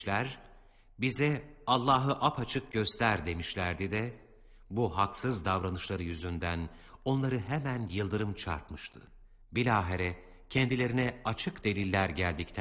bize Allah'ı apaçık göster demişlerdi de, bu haksız davranışları yüzünden onları hemen yıldırım çarpmıştı. Bilahare kendilerine açık deliller geldikten